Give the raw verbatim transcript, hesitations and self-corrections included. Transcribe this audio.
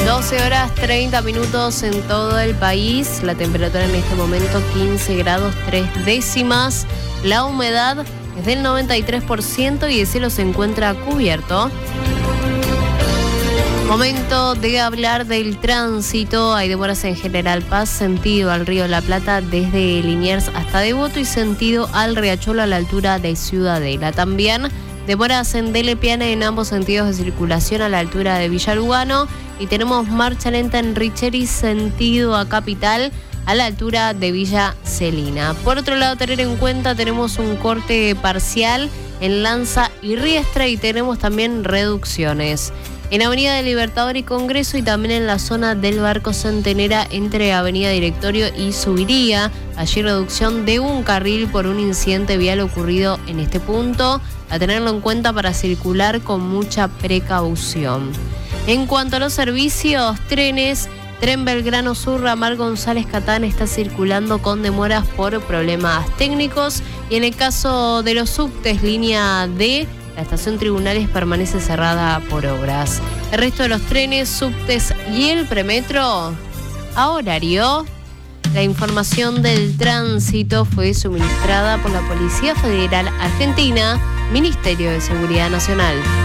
doce horas treinta minutos en todo el país. La temperatura en este momento quince grados tres décimas. La humedad es del noventa y tres por ciento y el cielo se encuentra cubierto. Momento de hablar del tránsito. Hay demoras en General Paz, sentido al Río de la Plata desde Liniers hasta Devoto y sentido al Riachuelo a la altura de Ciudadela. También demoras en Dele Piana en ambos sentidos de circulación a la altura de Villa Lugano. Y tenemos marcha lenta en Richeri, sentido a Capital, a la altura de Villa Celina. Por otro lado, tener en cuenta, tenemos un corte parcial en Lanza y Riestra y tenemos también reducciones en Avenida del Libertador y Congreso y también en la zona del Barco Centenera entre Avenida Directorio y Subiría. Allí reducción de un carril por un incidente vial ocurrido en este punto. A tenerlo en cuenta para circular con mucha precaución. En cuanto a los servicios, trenes, Tren Belgrano Sur, Ramal González Catán está circulando con demoras por problemas técnicos. Y en el caso de los subtes, línea D, la estación Tribunales permanece cerrada por obras. El resto de los trenes, subtes y el premetro a horario. La información del tránsito fue suministrada por la Policía Federal Argentina, Ministerio de Seguridad Nacional.